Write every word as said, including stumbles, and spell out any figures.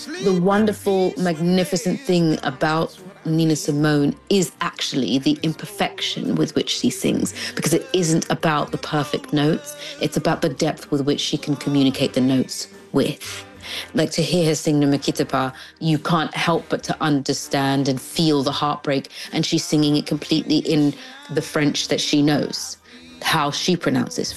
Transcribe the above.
The wonderful, magnificent thing about Nina Simone is actually the imperfection with which she sings, because it isn't about the perfect notes. It's about the depth with which she can communicate the notes with. Like, to hear her sing Ne me quitte pas, you can't help but to understand and feel the heartbreak, and she's singing it completely in the French that she knows, how she pronounces